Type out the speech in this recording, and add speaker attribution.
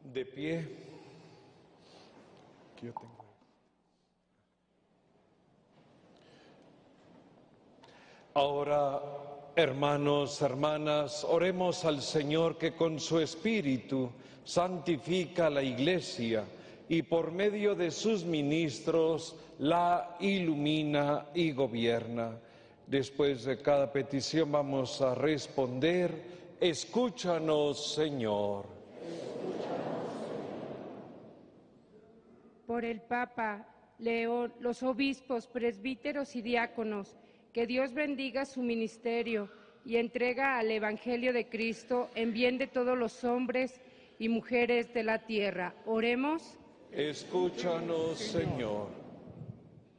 Speaker 1: De pie. Que yo tengo. Ahora, hermanos, hermanas, oremos al Señor que con su Espíritu santifica la Iglesia y por medio de sus ministros la ilumina y gobierna. Después de cada petición vamos a responder: escúchanos, Señor.
Speaker 2: Por el Papa León, los obispos, presbíteros y diáconos, que Dios bendiga su ministerio y entrega al Evangelio de Cristo en bien de todos los hombres y mujeres de la tierra. Oremos.
Speaker 1: Escúchanos, Señor.